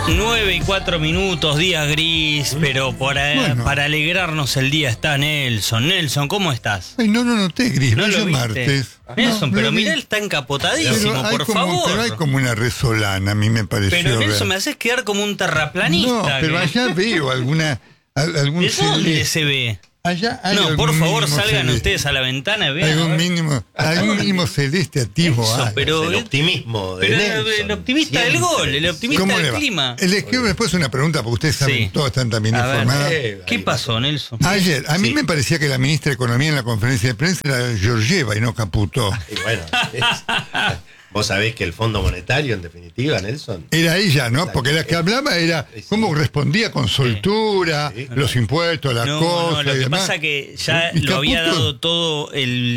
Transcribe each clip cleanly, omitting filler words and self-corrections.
9:04, día gris, pero para alegrarnos el día está Nelson. Nelson, ¿cómo estás? Ay, no noté gris, ¿No lo viste? martes. Nelson, No, pero vi. mirá, él está encapotadísimo, por favor. Pero hay como una resolana, a mí me pareció. Pero Nelson, ver. me haces quedar como un terraplanista. No, pero allá veo algún ¿De dónde celeste. se ve? Allá hay No, por algún favor, mínimo salgan celeste. ustedes a la ventana y vean. Algún mínimo celeste activo. Eso, pero el optimismo de pero Nelson. el optimista del gol, el optimista ¿Cómo del le va? clima. Les quiero después una pregunta, porque ustedes saben, Sí. todos están también A ver, informados. ¿qué pasó, Nelson? Ayer, a mí Sí. me parecía que la ministra de Economía en la conferencia de prensa era Georgieva y no Caputo. Y bueno, vos sabés que el Fondo Monetario, en definitiva, Nelson. Era ella, ¿no? Porque la que hablaba era cómo respondía con soltura, Sí. los impuestos, las cosas lo y que demás. pasa que ya Y lo había Caputo- dado todo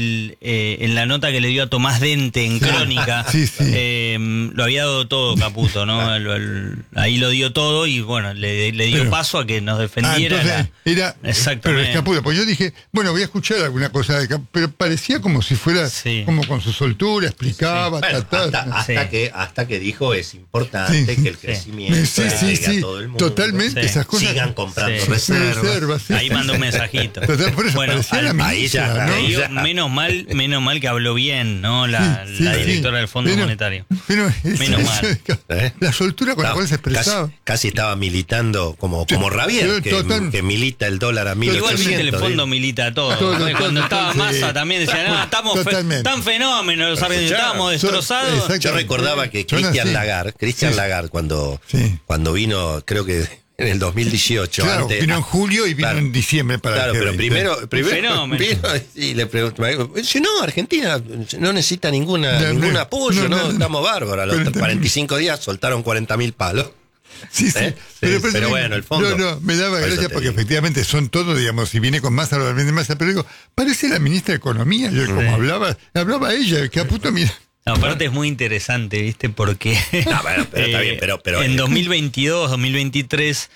en la nota que le dio a Tomás Dente en Crónica. Sí, sí. Lo había dado todo Caputo, ¿no? Ahí lo dio todo y bueno, le dio Pero- paso a que nos defendiera. entonces era. Exactamente. Pero es Caputo, pues yo dije, bueno, voy a escuchar alguna cosa de Caputo, pero parecía como si fuera Sí. como con su soltura, explicaba, Bueno, hasta que dijo es importante Sí. que el crecimiento Sí, llegue a todo el mundo. totalmente, Sí. esas cosas. Sigan comprando Sí. reservas. Sí. Ahí mandó un mensajito. Total, por eso Bueno, parecía la ahí ministra, ya, ¿no? ahí ya. menos mal que habló bien, ¿no? La Sí, directora sí. del Fondo Pero- Monetario. Pero Menos mal. La soltura con la cual se expresaba. Casi estaba militando como Rabier, Sí, que, total. que milita el dólar a 1800. Igualmente el fondo ¿eh? milita todo. Todo, Cuando estaba sí. Massa también decía, no, estamos Totalmente. tan fenómenos los argentinos, Escuchá, estábamos destrozados. exacto. Yo recordaba que Son Christian así. Lagarde, Sí. cuando vino, creo que en el 2018. Claro, vino en julio y vino Claro. en diciembre para Claro, el pero G20. primero fenómeno. vino y le preguntó, dice, no, Argentina no necesita ningún No, apoyo, no, no, no. estamos bárbaros. A los Pero 45 días soltaron 40.000 palos. Sí, sí. ¿Eh? Pero, Sí, pero bueno, el fondo. No, me daba Por eso gracia te porque digo. efectivamente son todos, digamos, si viene con Massa, lo vende Massa, pero digo, parece la ministra de Economía. Yo, como hablaba ella, Caputo, mira. No, aparte es muy interesante, ¿viste? Porque No, bueno, pero está bien, pero en 2022, 2023,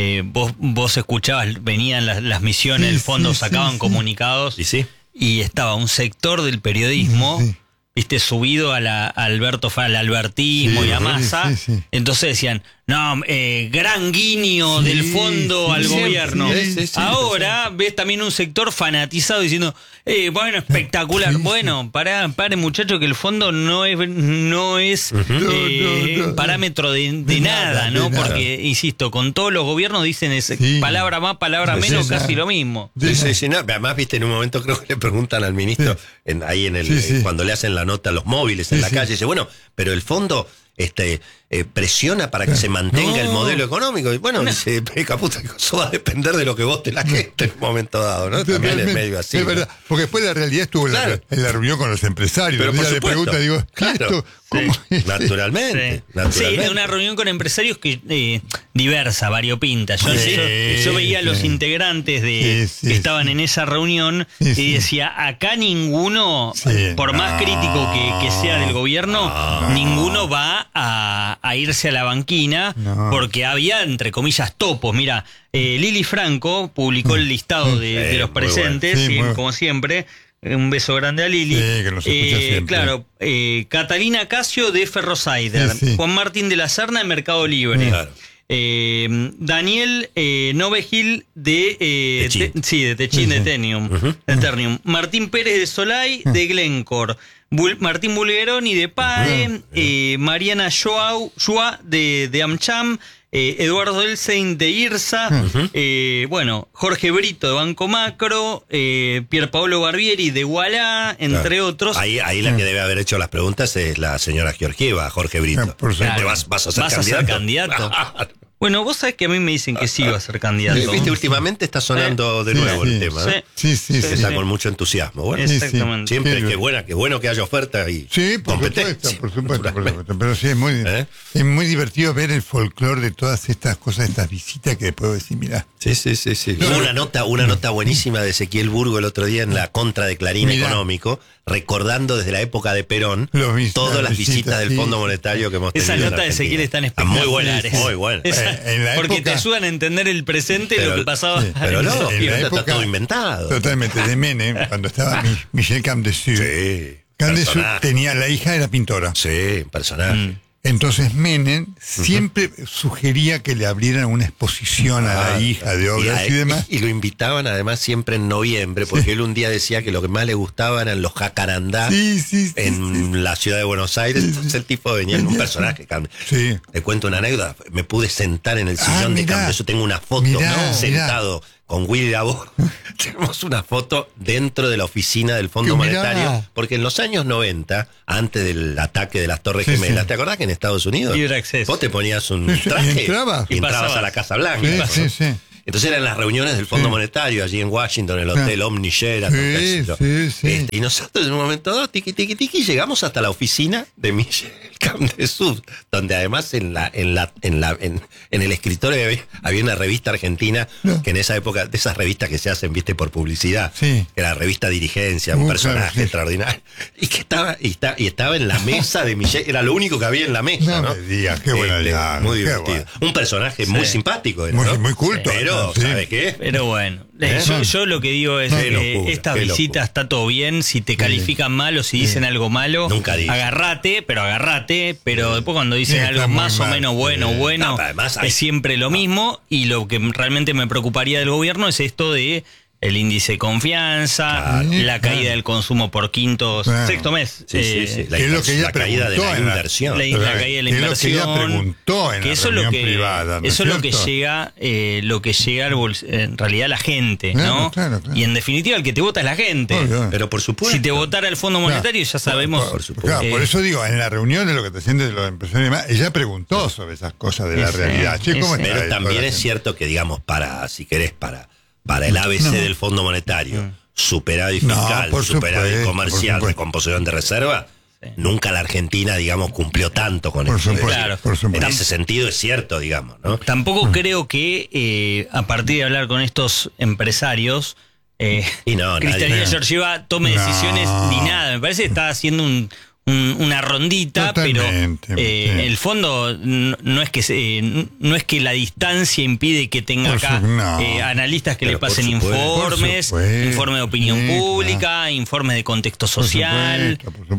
vos escuchabas, venían las misiones Sí, del fondo, sí, sacaban sí. comunicados ¿Y sí? y estaba un sector del periodismo, Sí. viste, subido al albertismo Sí, y a sí, Massa. sí, sí. Entonces decían, no, gran guiño Sí, del fondo sí, al siempre, gobierno. sí, Ahora ves también un sector fanatizado diciendo, bueno, espectacular. Sí, sí. Bueno, pare muchacho, que el fondo no es No. parámetro de nada, ¿no? de nada. Porque, insisto, con todos los gobiernos dicen Sí. palabra más, palabra Sí, menos, sí, casi sí. lo mismo. Sí, no. Además, viste, en un momento creo que le preguntan al ministro, ahí en el Sí, sí. cuando le hacen la nota a los móviles en Sí, la sí. calle, dice, bueno, pero el fondo presiona para que se mantenga el modelo económico. Y bueno, dice Caputo, eso va a depender de lo que vote la gente en un momento dado, ¿no? También es Totalmente. medio así. Es ¿no? verdad, porque después la realidad estuvo Claro. en la reunión con los empresarios. Pero El día por de supuesto. pregunta, digo, Claro. ¿esto cómo es? Naturalmente. Sí, es una reunión con empresarios que diversa, variopinta. Yo veía a los sí. integrantes Sí, que estaban en esa reunión Sí, y sí. decía, acá ninguno, Sí. por más crítico que sea del gobierno, ninguno va a irse a la banquina No. porque había, entre comillas, topos. Mira, Lili Franco publicó el listado de Sí, los muy bueno. presentes, Sí, y, muy bueno. como siempre. Un beso grande a Lili. Sí, que nos escucha siempre. Claro, Catalina Casio de Ferrosider, Sí, sí. Juan Martín de la Serna de Mercado Libre, Claro. Daniel Novegil de Techin. de Techin, de Ternium, Martín Pérez de Solay de Glencore, Martín Bulgeroni de PAE, Mariana Joa de AmCham, Eduardo Elsein de IRSA, bueno, Jorge Brito de Banco Macro, Pierpaolo Barbieri de Ualá, entre otros. Ahí la que debe haber hecho las preguntas es la señora Georgieva, Jorge Brito. Por supuesto. ¿Te vas a ser ¿Vas a candidato? ser candidato? Bueno, vos sabés que a mí me dicen que sí va a ser candidato. Viste, últimamente está sonando de Sí, nuevo sí. el tema. ¿eh? Sí, sí, sí. Está con mucho entusiasmo. Bueno, Sí, Exactamente. siempre Sí, qué bueno que haya oferta y Sí, por competencia. supuesto, por supuesto. naturalmente. Pero sí, ¿Eh? es muy divertido ver el folclore de todas estas cosas, estas visitas que después decir, mirá. Sí. Hubo una nota buenísima de Ezequiel Burgo el otro día en la contra de Clarín Mirá. Económico, recordando desde la época de Perón las todas las visitas visitas, del sí. Fondo Monetario que hemos tenido. Esas en notas de Argentina. Ezequiel están Ah, muy espectaculares. buenas, muy buenas. En la Porque te época- ayudan a entender el presente y Pero- lo que pasaba. sí, Pero en no, esa en la está época- todo inventado. Totalmente, de Menem, cuando estaba Michel Camdessus. Sí, Camdessus personaje. tenía, la hija era pintora. Sí, un personaje. Entonces Menem siempre sugería que le abrieran una exposición a la hija de obras y demás. Y lo invitaban además siempre en noviembre, porque él un día decía que lo que más le gustaba eran los jacarandá en la ciudad de Buenos Aires. Entonces el tipo venía en un personaje. Sí. Te cuento una anécdota. Me pude sentar en el sillón de cambio. Yo tengo una foto sentado con Willy Labor. Tenemos una foto dentro de la oficina del Fondo Monetario, porque en los años 90, antes del ataque de las Torres Gemelas, ¿te acordás que en Estados Unidos vos te ponías un traje y entrabas a la Casa Blanca? Sí. Entonces eran las reuniones del Fondo Monetario allí en Washington, en el Hotel Omni Sheraton. Y nosotros en un momento dado, tiqui, llegamos hasta la oficina de Michel Camp-de-Sud, donde además en el escritorio había una revista argentina, que en esa época, de esas revistas que se hacen, viste, por publicidad, que era la revista Dirigencia, un personaje extraordinario, y que estaba en la mesa de Michel, era lo único que había en la mesa, ¿no? Me digas, qué buena idea. Muy divertido. Un personaje muy simpático, muy culto. Pero, ¿sabe qué? Pero bueno, yo lo que digo es que estas visitas está todo bien. Si te califican mal o si dicen algo malo, agarrate, pero después cuando dicen algo más o menos bueno, es siempre lo mismo. Y lo que realmente me preocuparía del gobierno es esto de el índice de confianza, la caída del consumo por sexto mes. La caída de la inversión. La caída de la inversión. Preguntó en que eso es lo que privada, ¿no? Eso es lo que llega, en realidad a la gente, ¿no? Claro. Y en definitiva el que te vota es la gente. Pero por supuesto. Si te votara el Fondo Monetario ya sabemos. Por eso digo, en la reunión de lo que te sientes de los empresarios y demás, ella preguntó sobre esas cosas de la realidad. Pero también es cierto que, digamos, si querés, para el ABC del Fondo Monetario, superávit fiscal, superávit comercial, recomposición de reserva, nunca la Argentina, digamos, cumplió tanto con eso. En ese sentido es cierto, digamos, ¿no? Tampoco creo que a partir de hablar con estos empresarios, Cristalina Georgieva tome decisiones ni nada. Me parece que está haciendo una rondita, pero el fondo no es que la distancia impide que tenga acá analistas que le pasen informes de opinión pública, informes de contexto social,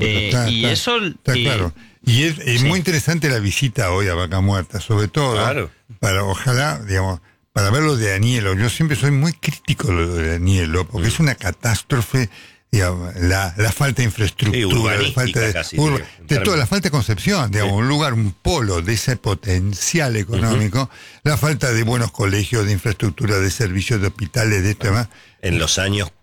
y eso está claro. Y es muy interesante la visita hoy a Vaca Muerta, sobre todo ojalá, digamos, para ver lo de Anielo. Yo siempre soy muy crítico de lo de Anielo, porque es una catástrofe. Digamos, la falta de infraestructura, la falta la falta de concepción, digamos, un lugar, un polo de ese potencial económico, la falta de buenos colegios, de infraestructura, de servicios, de hospitales, de esto y demás. En los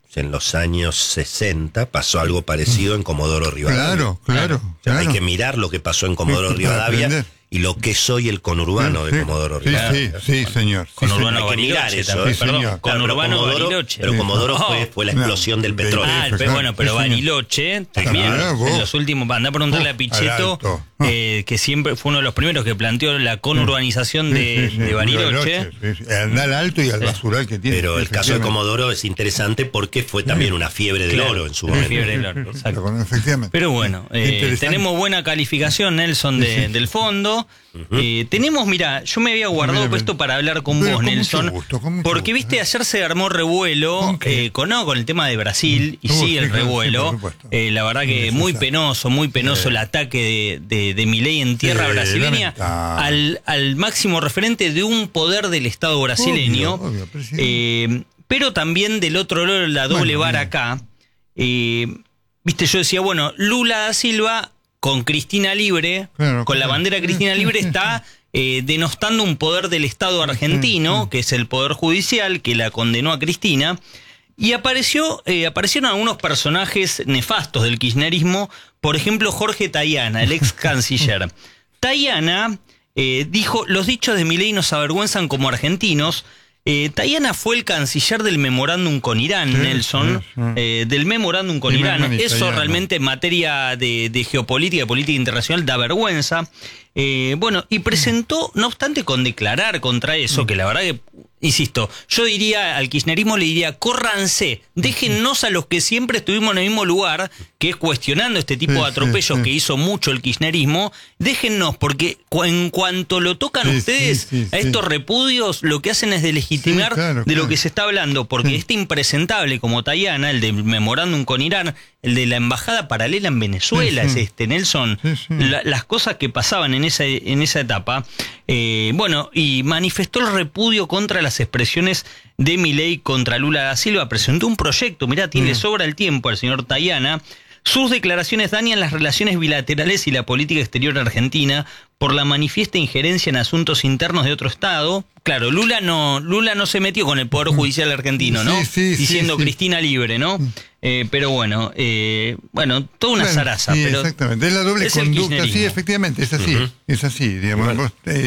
años 60 pasó algo parecido en Comodoro Rivadavia. Claro. Hay que mirar lo que pasó en Comodoro Rivadavia y lo que es hoy el conurbano de Comodoro Rivadavia. Sí, señor. Conurbano Bariloche también, Conurbano Bariloche. Pero Comodoro fue la explosión del petróleo. Pero Bariloche también, en los últimos, anda a preguntarle a Pichetto, que siempre fue uno de los primeros que planteó la conurbanización de Bariloche. Al alto y al basural que tiene. Pero el caso de Comodoro es interesante porque fue también una fiebre del oro en su momento. Fiebre del oro, exacto. Efectivamente. Pero bueno, tenemos buena calificación, Nelson, del fondo. Tenemos, mira, yo me había guardado esto para hablar con vos, Nelson, porque viste, ayer se armó revuelo con el tema de Brasil, y sigue el revuelo. La verdad que muy penoso el ataque de Milei en tierra brasileña al máximo referente de un poder del Estado brasileño, pero también del otro lado la doble vara acá. Viste, yo decía, bueno, Lula da Silva con Cristina Libre, con la bandera Cristina Libre, está denostando un poder del Estado argentino, que es el Poder Judicial, que la condenó a Cristina, y aparecieron algunos personajes nefastos del kirchnerismo, por ejemplo Jorge Tayana, el ex canciller. Tayana dijo, los dichos de Milei nos avergüenzan como argentinos. Tayana fue el canciller del memorándum con Irán, Nelson, del memorándum con Irán. Eso realmente en materia de geopolítica, política internacional, da vergüenza. Y presentó, no obstante, con declarar contra eso, que la verdad que, insisto, yo diría, al kirchnerismo le diría, córranse, déjennos a los que siempre estuvimos en el mismo lugar, que es cuestionando este tipo de atropellos que hizo mucho el kirchnerismo, déjennos, porque en cuanto lo tocan ustedes a estos repudios, lo que hacen es delegitimar de lo que se está hablando, porque este impresentable como Tayana, el del memorándum con Irán, el de la embajada paralela en Venezuela, es Nelson. Las cosas que pasaban en esa etapa. Bueno, y manifestó el repudio contra las expresiones de Milei contra Lula da Silva. Presentó un proyecto, mirá, le sobra el tiempo al señor Tayana. Sus declaraciones dañan las relaciones bilaterales y la política exterior argentina por la manifiesta injerencia en asuntos internos de otro Estado. Claro, Lula no se metió con el Poder Judicial argentino, ¿no? Diciendo Cristina libre, ¿no? Pero bueno, toda una zaraza. Sí, pero exactamente, es la doble conducta. Sí, efectivamente, es así, es así, digamos.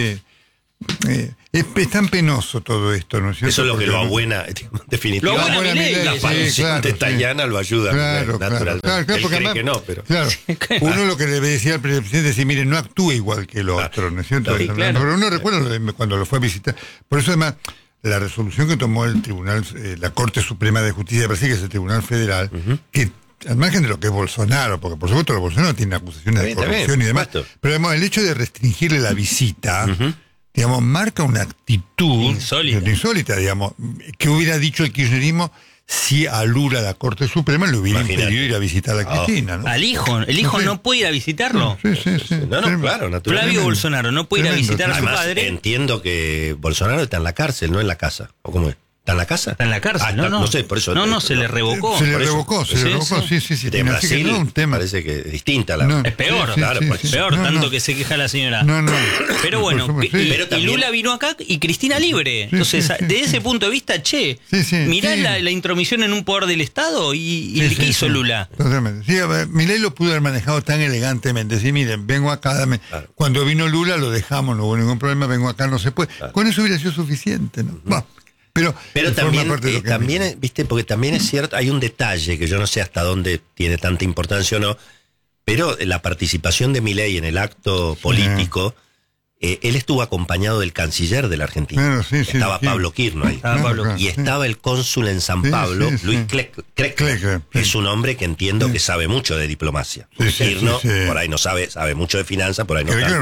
Es tan penoso todo esto, ¿no es cierto? Eso es lo que lo abuena, definitivamente. La facción de Tayana lo ayuda. Claro, Él porque cree que no, pero... Claro, uno lo que le decía al presidente es decir, mire, no actúe igual que el otro, ¿no es cierto? Pero uno recuerda cuando lo fue a visitar. Por eso además, la resolución que tomó el tribunal, la Corte Suprema de Justicia de Brasil, que es el Tribunal Federal, que al margen de lo que es Bolsonaro, porque por supuesto los Bolsonaro tienen acusaciones de corrupción y demás, pero además el hecho de restringirle la visita... digamos, marca una actitud insólita, digamos, que hubiera dicho el kirchnerismo si a Lula, la Corte Suprema, le hubiera impedido ir a visitar a Cristina, ¿no? Al hijo, el hijo no puede ir a visitarlo. Sí. No, claro, naturalmente. Flavio Bolsonaro no puede ir a visitar a su padre. Entiendo que Bolsonaro está en la cárcel, no en la casa. ¿O cómo es? ¿Está en la casa? Está en la cárcel, no sé, por eso. No, se le revocó. Se le revocó, sí. De Brasil, un tema. parece que es distinta la... Es peor, es peor, tanto que se queja la señora. No. Pero bueno, pero también... y Lula vino acá y Cristina libre. Entonces, desde ese punto de vista, mirá la intromisión en un poder del Estado y ¿qué hizo Lula? Totalmente. Sí, Milei lo pudo haber manejado tan elegantemente. Sí, miren, vengo acá, cuando vino Lula lo dejamos, no hubo ningún problema, vengo acá, no se puede. Con eso hubiera sido suficiente, ¿no? Pero también, viste, porque también es cierto, hay un detalle que yo no sé hasta dónde tiene tanta importancia o no, pero la participación de Milei en el acto político, él estuvo acompañado del canciller de la Argentina. Estaba Pablo Kirno ahí. Y estaba el cónsul en San Pablo, Luis Cleck, que es un hombre que entiendo que sabe mucho de diplomacia. Kirno, por ahí no sabe mucho de finanzas, por ahí no tanto.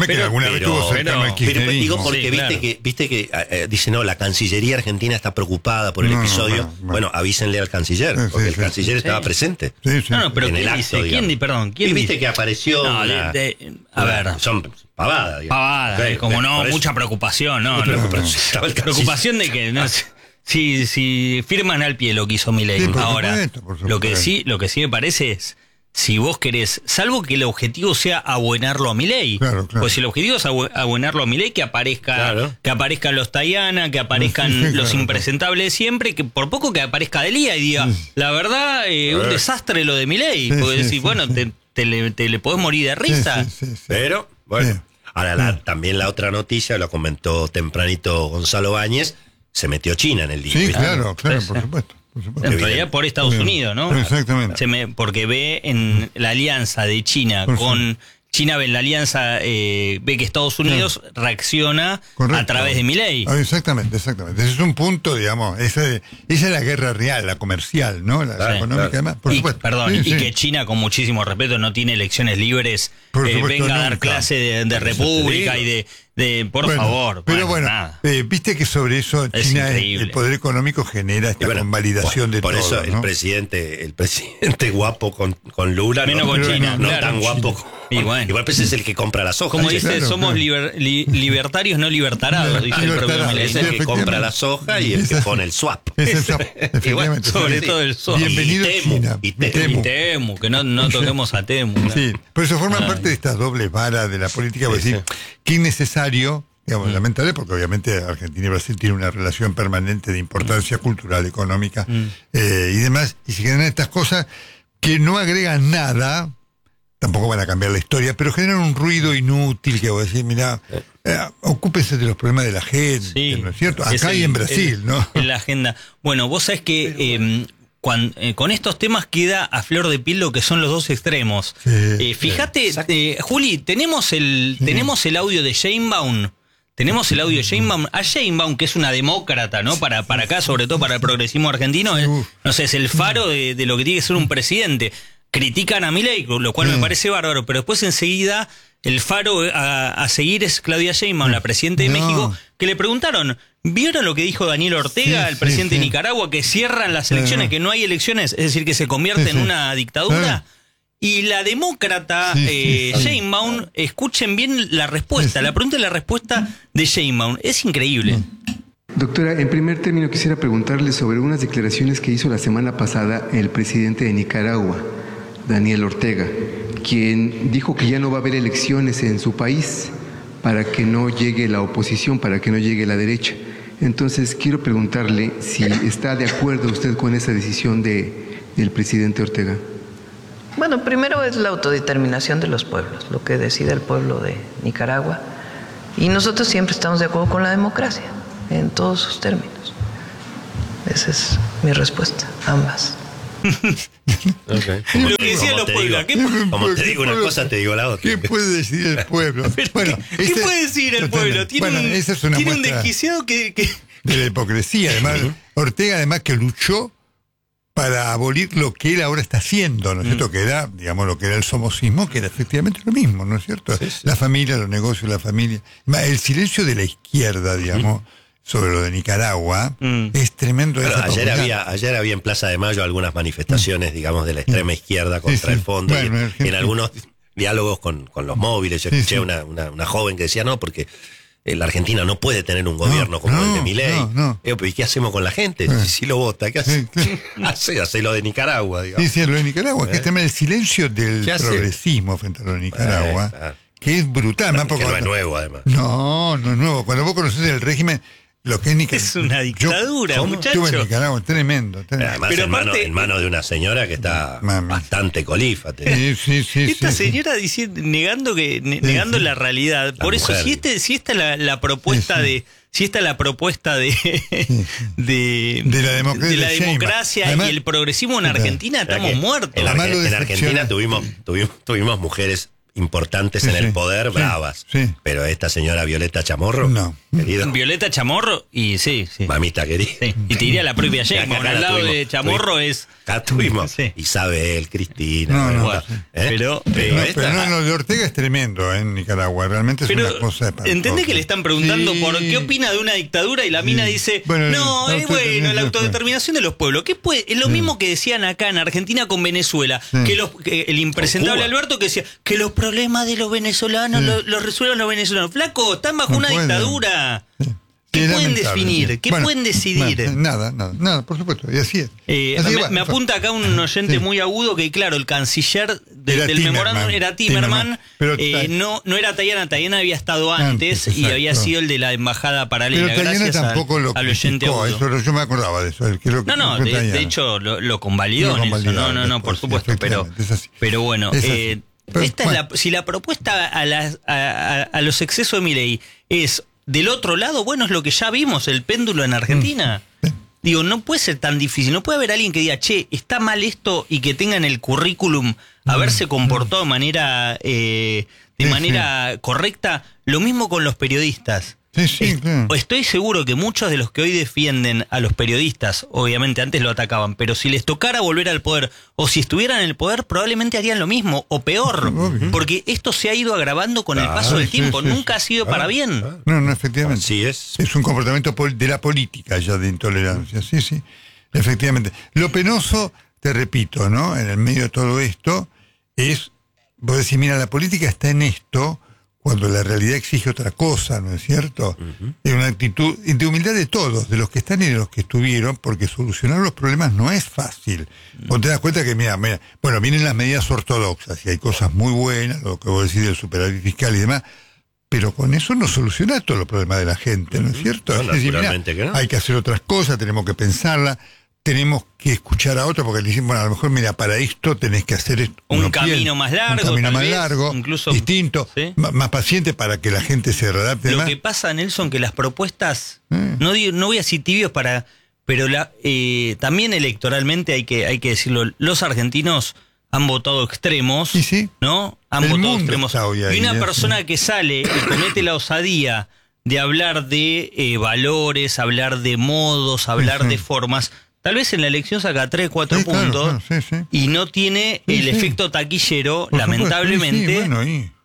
Pero digo porque viste que dice, no, la Cancillería Argentina está preocupada por el episodio. Bueno, avísenle al canciller, porque el canciller estaba presente. Pero en el ¿quién acto, dice? ¿Quién y viste dice? Que apareció a ver, son pavadas, mucha preocupación, preocupación de que si firman al pie lo que hizo Milei. Ahora, lo que sí me parece es, si vos querés, salvo que el objetivo sea abuenarlo a Milei, pues si el objetivo es abuenarlo a Milei, que aparezcan los Tayana, que aparezcan los impresentables de siempre, que por poco que aparezca Delía y diga, la verdad, un desastre lo de Milei, porque decís, bueno, te le podés morir de risa. Pero, bueno. Ahora, también la otra noticia, lo comentó tempranito Gonzalo Báñez, se metió China en el día. Sí, claro, por supuesto. En realidad por Estados Unidos, ¿no? Exactamente. Porque ve en la alianza de China con... China ve en la alianza, ve que Estados Unidos reacciona a través de Milei. Exactamente. Ese es un punto, digamos, esa es la guerra real, la comercial, ¿no? La económica, además, por supuesto. Perdón, y que China, con muchísimo respeto, no tiene elecciones libres, venga a dar clase de república y por favor. Pero bueno, viste que sobre eso China, el poder económico genera esta convalidación de todo. Por eso el presidente guapo con Lula, menos con China, no tan guapo. Igual pues es el que compra las hojas. Como dice, somos libertarios, no libertarados, dice el propio Milei. Es el que compra las hojas y el que pone el swap. Es el swap, efectivamente. Sobre todo el swap. Bienvenido a China. Y Temu, que no toquemos a Temu. Sí, pero eso forma parte de estas dobles varas de la política, es decir, que es necesario, digamos, lamentable, porque obviamente Argentina y Brasil tienen una relación permanente de importancia cultural, económica y demás, y si generan estas cosas que no agregan nada, tampoco van a cambiar la historia, pero generan un ruido inútil que voy a decir, mira, ocúpense de los problemas de la gente, ¿no es cierto? Acá y en Brasil, ¿no? En la agenda. Bueno, vos sabés que con estos temas queda a flor de piel lo que son los dos extremos. Fíjate, Juli, tenemos el audio de Sheinbaum. A Sheinbaum, que es una demócrata, ¿no? Para acá, sobre todo para el progresismo argentino, es el faro de lo que tiene que ser un presidente. Critican a Milei, lo cual me parece bárbaro, pero después enseguida el faro a seguir es Claudia Sheinbaum, la presidenta de México, que le preguntaron, ¿vieron lo que dijo Daniel Ortega, el presidente de Nicaragua, que cierran las elecciones, que no hay elecciones, es decir, que se convierte en una dictadura? Y la demócrata Sheinbaum, escuchen bien la respuesta, la pregunta y la respuesta de Sheinbaum, es increíble. Doctora, en primer término quisiera preguntarle sobre unas declaraciones que hizo la semana pasada el presidente de Nicaragua, Daniel Ortega, quien dijo que ya no va a haber elecciones en su país para que no llegue la oposición, para que no llegue la derecha. Entonces quiero preguntarle si está de acuerdo usted con esa decisión del presidente Ortega. Bueno, primero es la autodeterminación de los pueblos, lo que decide el pueblo de Nicaragua. Y nosotros siempre estamos de acuerdo con la democracia, en todos sus términos. Esa es mi respuesta, ambas. Okay. Lo que decían los pueblos. Como te digo una cosa, te digo la otra. ¿Qué puede decir el pueblo? Bueno, ¿qué puede decir el pueblo? Tiene un desquiciado que... De la hipocresía. Además, Ortega, además, que luchó para abolir lo que él ahora está haciendo, ¿no es cierto? Que era, digamos, lo que era el somocismo, que era efectivamente lo mismo, ¿no es cierto? Sí. La familia, los negocios, la familia. El silencio de la izquierda, digamos, sobre lo de Nicaragua, es tremendo. Pero ayer había en Plaza de Mayo algunas manifestaciones, digamos, de la extrema izquierda contra el fondo, bueno, y en algunos diálogos con los móviles. Yo escuché una joven que decía, no, porque la Argentina no puede tener un gobierno como el de Milei. ¿Y qué hacemos con la gente? Si lo vota, ¿qué hace? Hace lo de Nicaragua, digamos. Sí, lo de Nicaragua, que es también el silencio del progresismo frente a lo de Nicaragua, que es brutal. Que no es nuevo, además. No es nuevo. Cuando vos conocés el régimen, lo que es Nicaragua. Es una dictadura, muchacho. Yo en Nicaragua, tremendo. Además, pero en mano de una señora que está bastante colífate. Esta señora negando la realidad. Por eso, si esta es la propuesta de... Si esta es la propuesta de la democracia además, y el progresismo en Argentina, estamos muertos. En Argentina tuvimos mujeres importantes en el poder, bravas. Pero esta señora Violeta Chamorro, querido. Violeta Chamorro, y sí. Mamita querida. Sí. Y te diría la propia Sheinbaum. Al lado de Chamorro es... Acá tuvimos Isabel, Cristina. Pero lo de Ortega es tremendo en Nicaragua. Realmente es una cosa espantosa. ¿Entendés que le están preguntando por qué opina de una dictadura? Y la mina dice, la autodeterminación de los pueblos. Es lo mismo que decían acá en Argentina con Venezuela. Que el impresentable Alberto que decía que los problemas de los venezolanos los resuelven los venezolanos. Flaco, están bajo una dictadura. ¿Qué pueden definir? ¿Qué pueden decidir? Nada, por supuesto. Y así es. Me apunta acá un oyente muy agudo que, claro, el canciller del memorándum era Timerman. Pero no era Tayana había estado antes y había sido el de la embajada paralela. Pero Tayana tampoco lo criticó, yo me acordaba de eso. De hecho lo convalidó en eso. No, por supuesto. Pero bueno, si la propuesta a los excesos de Milei es del otro lado, bueno, es lo que ya vimos, el péndulo en Argentina. Digo, no puede ser tan difícil. No puede haber alguien que diga, che, está mal esto, y que tenga en el currículum haberse comportado de manera correcta. Lo mismo con los periodistas. Claro. Estoy seguro que muchos de los que hoy defienden a los periodistas, obviamente antes lo atacaban, pero si les tocara volver al poder, o si estuvieran en el poder, probablemente harían lo mismo, o peor, porque esto se ha ido agravando con el paso del tiempo, nunca ha sido para bien. No, efectivamente. Así es. Es un comportamiento de la política ya de intolerancia, sí, efectivamente. Lo penoso, te repito, ¿no? En el medio de todo esto, es, vos decís, mira, la política está en esto, cuando la realidad exige otra cosa, ¿no es cierto? Es una actitud de humildad de todos, de los que están y de los que estuvieron, porque solucionar los problemas no es fácil. Vos te das cuenta que, mira, vienen las medidas ortodoxas y hay cosas muy buenas, lo que vos decís del superávit fiscal y demás, pero con eso no soluciona todos los problemas de la gente, ¿no es cierto? No, es decir, hay que hacer otras cosas, tenemos que pensarla, tenemos que escuchar a otro, porque le dicen, a lo mejor, mira, para esto tenés que hacer un camino más largo, incluso distinto, más paciente, para que la gente se adapte. Lo que pasa, Nelson, que las propuestas, no voy a decir tibios pero también electoralmente hay que decirlo, los argentinos han votado extremos, ¿no? Han votado extremos. Y una persona que sale y comete la osadía de hablar de valores, hablar de modos, hablar de formas, tal vez en la elección saca 3, 4 puntos y no tiene el efecto taquillero, lamentablemente,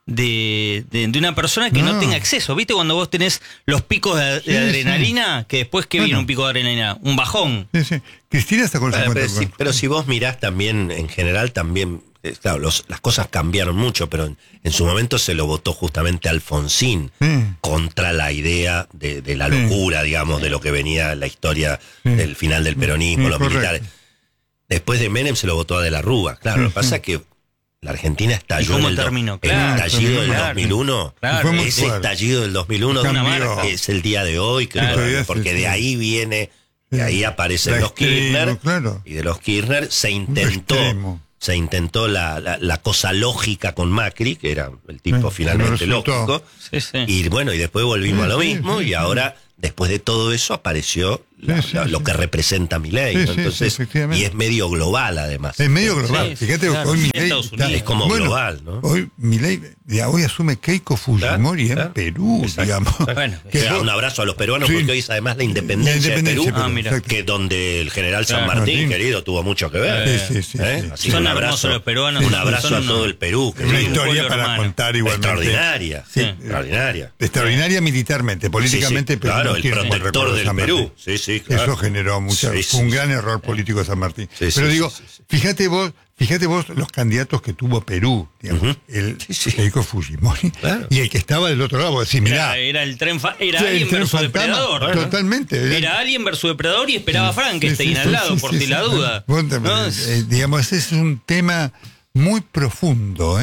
de una persona que no tenga acceso. ¿Viste cuando vos tenés los picos de adrenalina? Que después, ¿qué viene un pico de adrenalina? Un bajón. Sí, sí. Cristina sacó el 50%. Pero si vos mirás también, en general también, claro, las cosas cambiaron mucho, pero en su momento se lo votó justamente Alfonsín contra la idea de la locura, digamos, de lo que venía la historia del final del peronismo, los militares. Después de Menem se lo votó a De la Rúa. Claro, lo que pasa es que la Argentina estalló el estallido del 2001. Ese estallido del 2001 es el día de hoy, porque de ahí viene, de ahí aparecen los Kirchner, y de los Kirchner se intentó la cosa lógica con Macri, que era el tipo finalmente lógico, y bueno, y después volvimos a lo mismo, y ahora, después de todo eso, apareció lo que representa Milei, ¿no? Entonces, y es medio global además. Es medio global. Fíjate, hoy Milei es como global, ¿no? Hoy Milei, hoy asume Keiko Fujimori en Perú, digamos. Bueno, un abrazo a los peruanos, porque hoy es además la independencia de Perú, que donde el general San Martín, querido, tuvo mucho que ver. Así son hermosos los peruanos. Un abrazo a todo el Perú. Una historia para contar igualmente. Extraordinaria. Extraordinaria militarmente, políticamente, pero claro, el protector del Perú. Claro. Eso generó un gran error político de San Martín. Pero digo, fíjate vos los candidatos que tuvo Perú, digamos, Keiko Fujimori, y el que estaba del otro lado, vos decís, mirá. Era Alien versus Depredador. Totalmente. Era Alien versus Depredador y esperaba Frankenstein al lado, por si la duda. Digamos, ese es un tema muy profundo,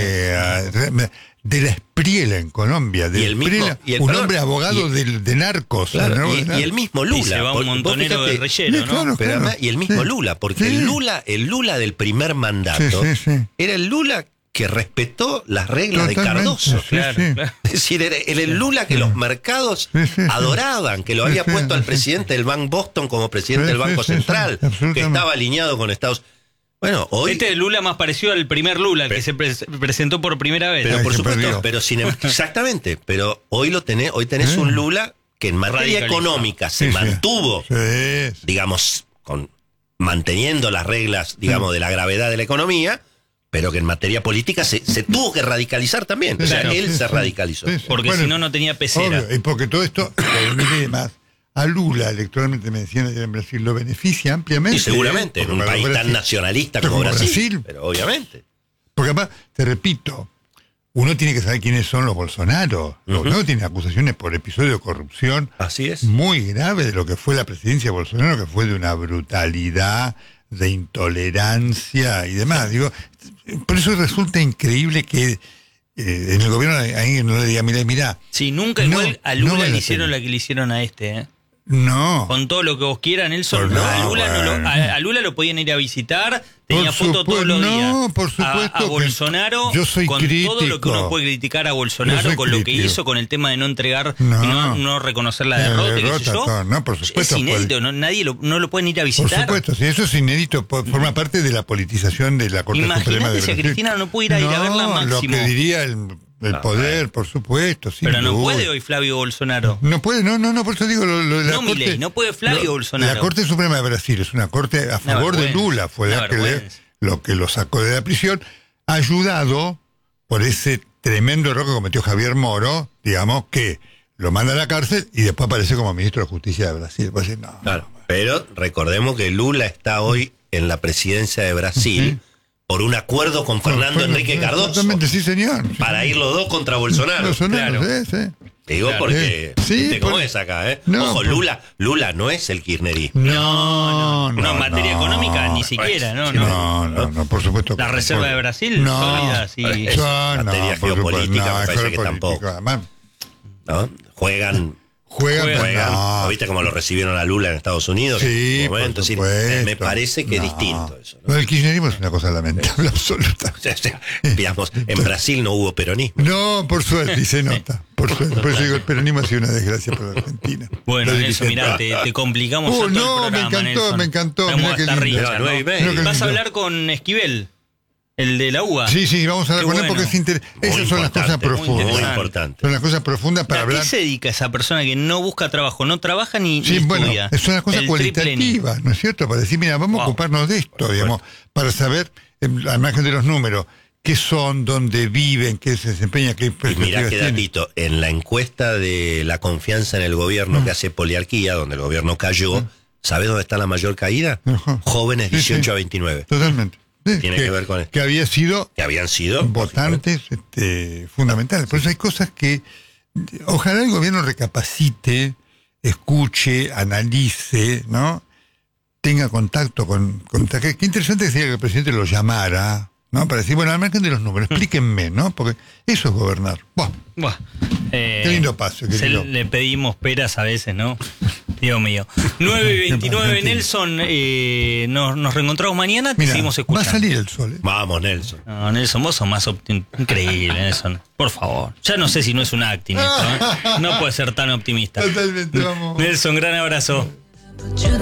de la Espriella en Colombia, un hombre abogado de narcos. Claro, y el mismo Lula. Y se va un montonero guerrillero, ¿no? Pero además, y el mismo Lula, porque el Lula del primer mandato era el Lula que respetó las reglas de Cardoso. Es decir, era el Lula que los mercados adoraban, que lo había puesto al presidente del Bank Boston como presidente del Banco Central, que estaba alineado con Estados Unidos. Bueno, hoy este es Lula más parecido al primer Lula, que se presentó por primera vez. Pero por supuesto, exactamente, pero hoy tenés un Lula que en materia económica se mantuvo, digamos, manteniendo las reglas, digamos, de la gravedad de la economía, pero que en materia política se tuvo que radicalizar también. O sea, él se radicalizó. Porque si no tenía pecera. Obvio, y porque todo esto, además, a Lula, electoralmente me decían en Brasil, lo beneficia ampliamente. Y seguramente, en un país tan nacionalista como Brasil. Pero obviamente. Porque además, te repito, uno tiene que saber quiénes son los Bolsonaro. Los Bolsonaro tienen acusaciones por episodio de corrupción muy grave de lo que fue la presidencia de Bolsonaro, que fue de una brutalidad, de intolerancia y demás. Digo, por eso resulta increíble que en el gobierno alguien no le diga, mirá. Sí, nunca igual a Lula le hicieron la que le hicieron a este, No. Con todo lo que vos quieran, Nelson. A Lula lo podían ir a visitar, tenía fotos todos los días. No, por supuesto. A Bolsonaro, yo soy con crítico. todo lo que uno puede criticar a Bolsonaro, con lo que hizo, con el tema de no entregar y no reconocer la derrota, qué sé yo. No, por supuesto. Es inédito, nadie no lo pueden ir a visitar. Por supuesto, si eso es inédito, forma parte de la politización de la Corte Suprema de Brasil. Imagínate si a Cristina no puede ir a verla máximo. Lo que diría el poder, por supuesto. Pero no puede hoy Flavio Bolsonaro. No puede, por eso digo. Milei, no puede Flavio Bolsonaro. La Corte Suprema de Brasil es una corte a favor de Lula, fue lo que lo sacó de la prisión, ayudado por ese tremendo error que cometió Javier Moro, digamos, que lo manda a la cárcel y después aparece como ministro de Justicia de Brasil. Pues, pero recordemos que Lula está hoy en la presidencia de Brasil. Por un acuerdo con Fernando Enrique Cardoso. Exactamente, sí, señor. Para ir los dos contra Bolsonaro. Claro. Sí. Digo porque, ¿viste cómo es acá? Ojo, Lula no es el kirchnerismo. No, en materia económica ni siquiera, No, por supuesto. La Reserva de Brasil, sólida, sí. En materia geopolítica me parece que tampoco. ¿No? Juegan. ¿Viste cómo lo recibieron a Lula en Estados Unidos? Sí, me parece que es distinto eso. Lo del kirchnerismo es una cosa lamentable, absoluta. Digamos, en Brasil no hubo peronismo. No, por suerte, y se nota. Por suerte. Por eso digo, el peronismo ha sido una desgracia para la Argentina. Bueno, Nelson, mirá, te complicamos todo el programa, me encantó. Vamos hasta Richard, ¿no? Vas a hablar con Esquivel. El de la UBA. Sí, vamos a hablar con él porque es interesante. Esas son las cosas profundas. Muy importante. Son las cosas profundas para hablar. ¿A qué se dedica esa persona que no busca trabajo, no trabaja ni estudia? Bueno, son las cosas cualitativas, ¿no es cierto? Para decir, mira, vamos a ocuparnos de esto, digamos, para saber, al margen de los números, qué son, dónde viven, qué se desempeña, qué perspectivas tienen. Y mirá qué tienen. datito, en la encuesta de la confianza en el gobierno que hace Poliarquía, donde el gobierno cayó, ¿sabés dónde está la mayor caída? Jóvenes 18 a 29. Totalmente. Tiene que ver con esto. Que habían sido votantes fundamentales. Por eso hay cosas que ojalá el gobierno recapacite, escuche, analice, ¿no? Tenga contacto con qué interesante sería que el presidente lo llamara, ¿no? Para decir, bueno, al margen de los números, explíquenme, ¿no? Porque eso es gobernar. Buah. Qué lindo paso. Le pedimos peras a veces, ¿no? Dios mío. 9:29, Nelson. Nos reencontramos mañana. Te seguimos escuchando. Va a salir el sol. Vamos, Nelson. No, Nelson, vos sos más increíble, Nelson. Por favor. Ya no sé si no es un acting esto, ¿eh? No puede ser tan optimista. Totalmente, vamos. Nelson, gran abrazo.